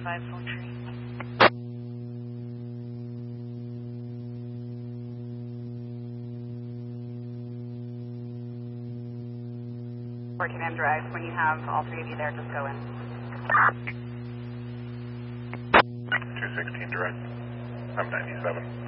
5 phone tree. Working in drive. When you have all three of you there, just go in. 216 direct. I'm 97.